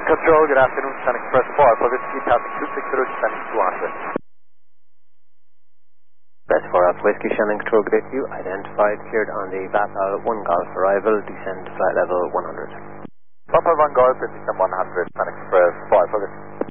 Control, good afternoon, Sun Express 4, for whiskey, passing 260, descending 200. Press 4 Alpha Whiskey, Shannon Control, good day to you. Identified, cleared on the Vapal 1 Golf arrival, descend to flight level 100. Papa 1 Golf, descend 100, Sun Express 4, for whiskey.